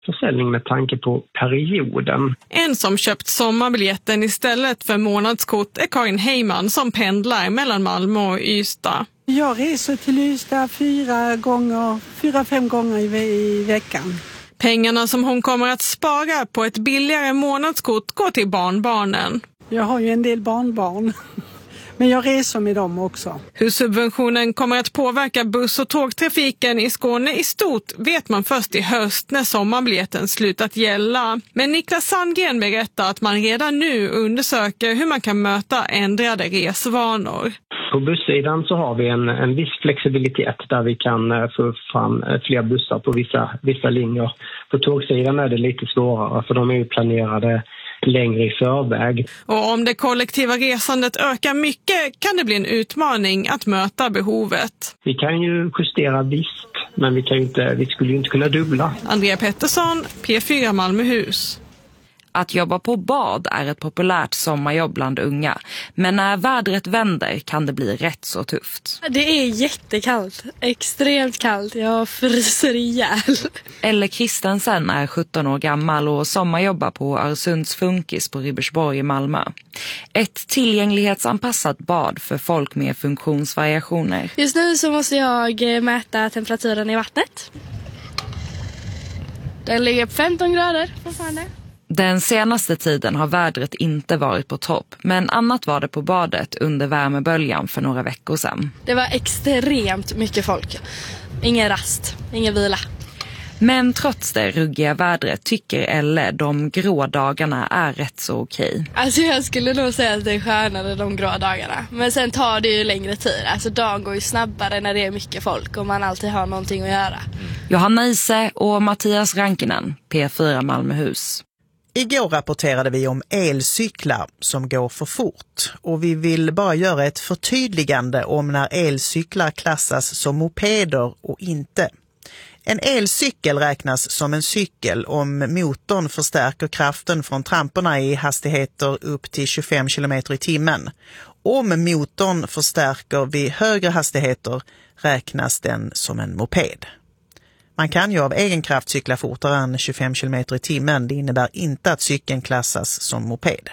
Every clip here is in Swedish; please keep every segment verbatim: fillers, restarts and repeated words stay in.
försäljning med tanke på perioden. En som köpt sommarbiljetten istället för månadskort är Karin Heyman som pendlar mellan Malmö och Ystad. Jag reser till Ystad fyra gånger, fyra, fem gånger i, ve- i veckan. Pengarna som hon kommer att spara på ett billigare månadskort går till barnbarnen. Jag har ju en del barnbarn, men jag reser med dem också. Hur subventionen kommer att påverka buss- och tågtrafiken i Skåne i stort vet man först i höst när sommarbiljetten slutat gälla. Men Niklas Sandgren berättar att man redan nu undersöker hur man kan möta ändrade resvanor. På bussidan så har vi en, en viss flexibilitet där vi kan få fram fler bussar på vissa, vissa linjer. På tågsidan är det lite svårare för de är ju planerade längre i förväg. Och om det kollektiva resandet ökar mycket kan det bli en utmaning att möta behovet. Vi kan ju justera visst, men vi, kan ju inte, vi skulle ju inte kunna dubbla. Andrea Pettersson, P fyra Malmöhus. Att jobba på bad är ett populärt sommarjobb bland unga. Men när vädret vänder kan det bli rätt så tufft. Det är jättekallt. Extremt kallt. Jag fryser ihjäl. Elle Kristensen är sjutton år gammal och sommarjobbar på Örsunds Funkis på Ribersborg i Malmö. Ett tillgänglighetsanpassat bad för folk med funktionsvariationer. Just nu så måste jag mäta temperaturen i vattnet. Den ligger på femton grader fortfarande. Den senaste tiden har vädret inte varit på topp, men annat var det på badet under värmeböljan för några veckor sedan. Det var extremt mycket folk. Ingen rast, ingen vila. Men trots det ruggiga vädret tycker Elle de grå dagarna är rätt så okej. Alltså jag skulle nog säga att det är skönare de grå dagarna. Men sen tar det ju längre tid. Alltså dagen går ju snabbare när det är mycket folk och man alltid har någonting att göra. Johanna Ise och Mattias Rankinen, P fyra Malmöhus. Igår rapporterade vi om elcyklar som går för fort och vi vill bara göra ett förtydligande om när elcyklar klassas som mopeder och inte. En elcykel räknas som en cykel om motorn förstärker kraften från tramporna i hastigheter upp till tjugofem kilometer i timmen. Om motorn förstärker vid högre hastigheter räknas den som en moped. Man kan ju av egen kraft cykla fortare än tjugofem kilometer i timmen. Det innebär inte att cykeln klassas som moped.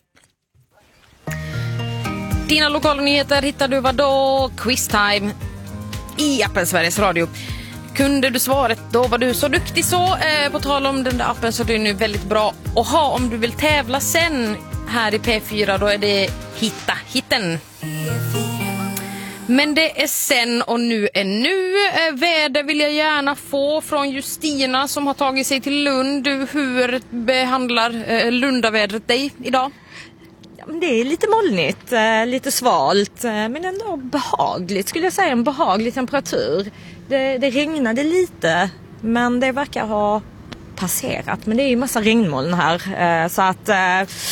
Dina lokala nyheter hittar du vad då? Quiztime i appen Sveriges Radio. Kunde du svaret då var du så duktig så. Eh, på tal om den där appen så är det nu väldigt bra att ha om du vill tävla sen här i P fyra. Då är det hitta hitten. Men det är sen och nu är nu. Eh, väder vill jag gärna få från Justina som har tagit sig till Lund. Du, hur behandlar eh, Lundavädret dig idag? Det är lite molnigt, eh, lite svalt, eh, men ändå behagligt skulle jag säga, en behaglig temperatur. Det, det regnade lite, men det verkar ha passerat, men det är ju massa regnmoln här, eh, så att eh,